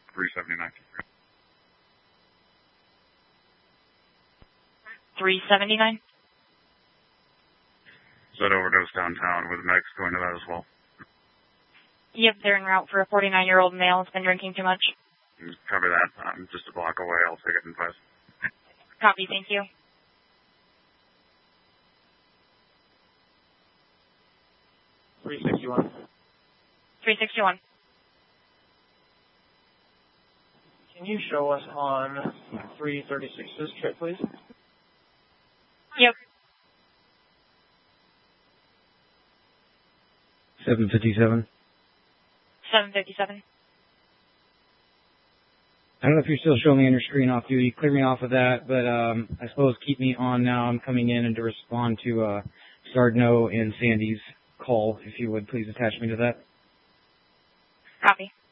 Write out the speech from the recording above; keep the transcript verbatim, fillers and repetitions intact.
three seventy-nine. three seventy-nine? Said overdose downtown with medics going to that as well. Yep, they're en route for a forty-nine-year-old male who's been drinking too much. Copy that. I'm just a block away. I'll take it in five. Copy, thank you. three sixty-one. three sixty-one. Can you show us on three thirty-six's trip, please? Yep. seven fifty-seven. seven fifty-seven. I don't know if you're still showing me on your screen off duty. Clear me off of that, but um, I suppose keep me on now. I'm coming in and to respond to uh, Sardno and Sandy's call. If you would please attach me to that. Copy.